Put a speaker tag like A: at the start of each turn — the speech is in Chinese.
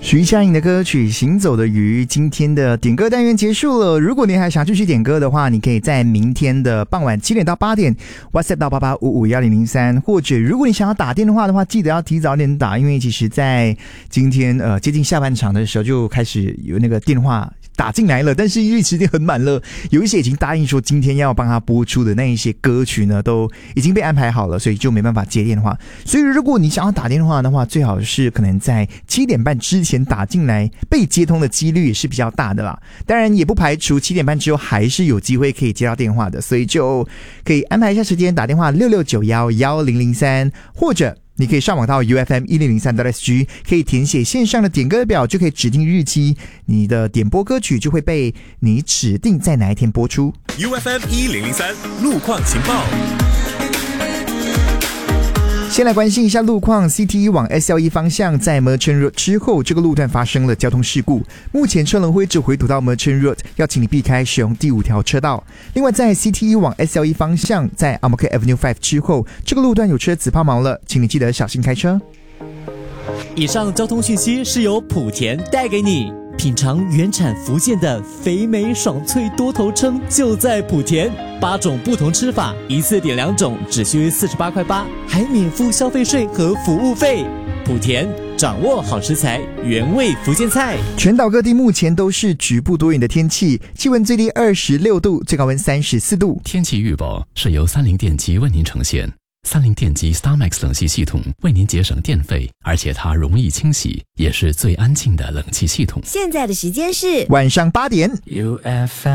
A: 徐佳莹的歌曲《行走的鱼》，今天的点歌单元结束了。如果你还想继续点歌的话，你可以在明天的傍晚7点到8点 WhatsApp 到88551003，或者如果你想要打电话的话，记得要提早点打，因为其实在今天接近下半场的时候就开始有那个电话打进来了，但是因为时间很满了，有一些已经答应说今天要帮他播出的那一些歌曲呢，都已经被安排好了，所以就没办法接电话。所以如果你想要打电话的话，最好是可能在7点半之前打进来，被接通的几率也是比较大的啦。当然也不排除7点半之后还是有机会可以接到电话的，所以就可以安排一下时间打电话66911003，或者你可以上网到 UFM1003.SG， 可以填写线上的点歌表，就可以指定日期，你的点播歌曲就会被你指定在哪一天播出。
B: UFM1003 路况情报。
A: 先来关心一下路况 ，CT1 往 SL1 方向在 Merchant Road 之后，这个路段发生了交通事故，目前车龙会只回堵到 Merchant Road， 要请你避开使用第5条车道。另外，在 CT1 往 SL1 方向在 Ang Mo Kio Avenue 5之后，这个路段有车子抛锚了，请你记得小心开车。
C: 以上交通讯息是由莆田带给你。品尝原产福建的肥美爽脆多头称就在莆田，8种不同吃法，一次点2种只需48.8块，还免付消费税和服务费。莆田掌握好食材，原味福建菜。
A: 全岛各地目前都是局部多云的天气，气温最低26度，最高温34度。
D: 天气预报是由30电机为您呈现。30电机 StarMax 冷气系统为您节省电费，而且它容易清洗，也是最安静的冷气系统。
E: 现在的时间是
A: 晚上8点。
F: UFM